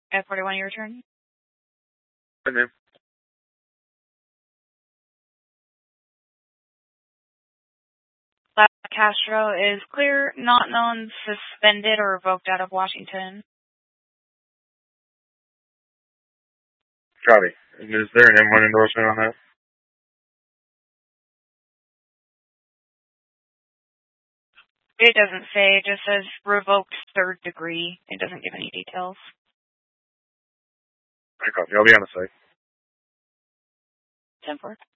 At 41, your turn. Hi, ma'am. Castro is clear, not known, suspended, or revoked out of Washington. Copy. And is there an M1 endorsement on that? It doesn't say. It just says revoked 3rd degree. It doesn't give any details. I copy. I'll be on the site. 10-4.